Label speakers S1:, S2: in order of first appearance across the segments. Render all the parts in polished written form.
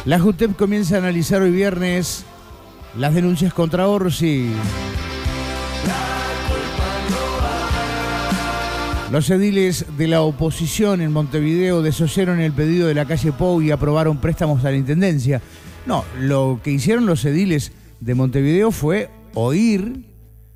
S1: La JUTEP comienza a analizar hoy viernes las denuncias contra Orsi. Los ediles de la oposición en Montevideo desoyeron el pedido de la calle Pou y aprobaron préstamos a la intendencia. No, lo que hicieron los ediles de Montevideo fue oír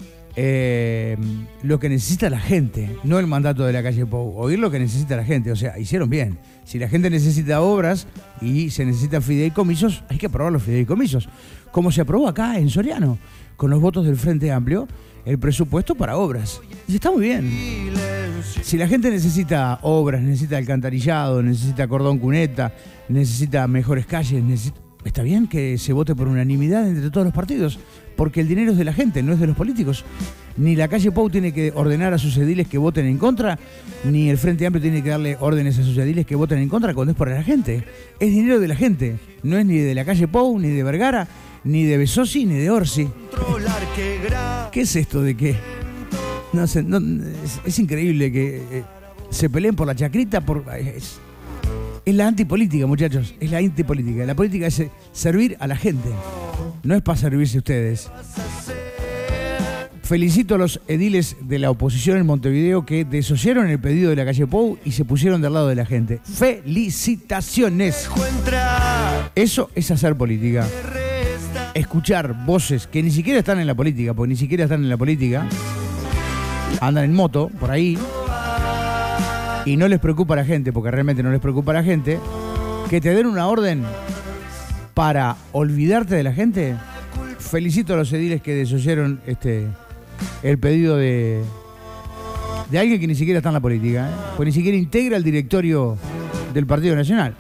S1: lo que necesita la gente, no el mandato de la calle Pou, oír lo que necesita la gente. O sea, hicieron bien. Si la gente necesita obras y se necesitan fideicomisos, hay que aprobar los fideicomisos. Como se aprobó acá en Soriano, con los votos del Frente Amplio, el presupuesto para obras. Y está muy bien. Si la gente necesita obras, necesita alcantarillado, necesita cordón cuneta, necesita mejores calles, está bien que se vote por unanimidad entre todos los partidos, porque el dinero es de la gente, no es de los políticos. Ni la calle Pou tiene que ordenar a sus ediles que voten en contra, ni el Frente Amplio tiene que darle órdenes a sus ediles que voten en contra cuando es por la gente. Es dinero de la gente, no es ni de la calle Pou, ni de Vergara, ni de Besosi, ni de Orsi. ¿Qué es esto de que? No sé, es increíble que se peleen por la chacrita. Es la antipolítica, muchachos. Es la antipolítica. La política es servir a la gente. No es para servirse ustedes. Felicito a los ediles de la oposición en Montevideo que desoyeron el pedido de la calle Pou y se pusieron del lado de la gente. ¡Felicitaciones! Eso es hacer política. Escuchar voces que ni siquiera están en la política, porque ni siquiera están en la política. Andan en moto, por ahí. Y no les preocupa a la gente, porque realmente no les preocupa a la gente. Que te den una orden para olvidarte de la gente. Felicito a los ediles que desoyeron el pedido de alguien que ni siquiera está en la política, pues ni siquiera integra el directorio del Partido Nacional.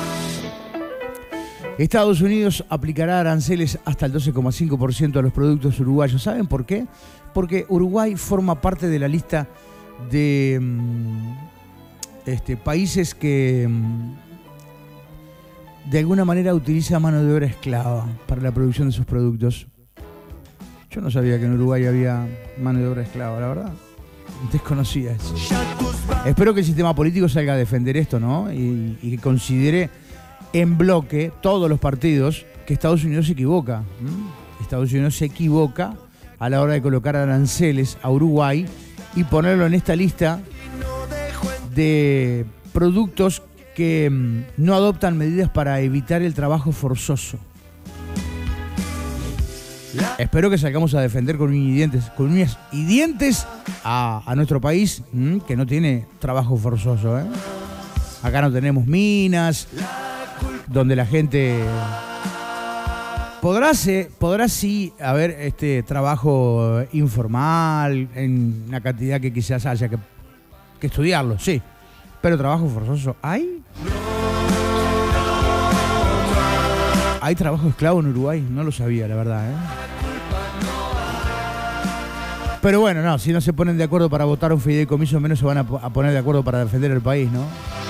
S1: Estados Unidos aplicará aranceles hasta el 12,5% a los productos uruguayos. ¿Saben por qué? Porque Uruguay forma parte de la lista de países que de alguna manera utiliza mano de obra esclava para la producción de sus productos. Yo no sabía que en Uruguay había mano de obra esclava, la verdad. Desconocía eso. Espero que el sistema político salga a defender esto, ¿no? Y que considere en bloque todos los partidos que Estados Unidos se equivoca. Estados Unidos se equivoca a la hora de colocar aranceles a Uruguay y ponerlo en esta lista de productos que no adoptan medidas para evitar el trabajo forzoso. Espero que salgamos a defender con uñas y dientes a nuestro país, que no tiene trabajo forzoso. Acá no tenemos minas, donde la gente podrá sí haber trabajo informal en una cantidad que quizás haya que estudiarlo, sí. Pero trabajo forzoso, ¿hay? ¿Hay trabajo esclavo en Uruguay? No lo sabía, la verdad, Pero bueno, no, si no se ponen de acuerdo para votar un fideicomiso, menos se van a poner de acuerdo para defender el país, ¿no?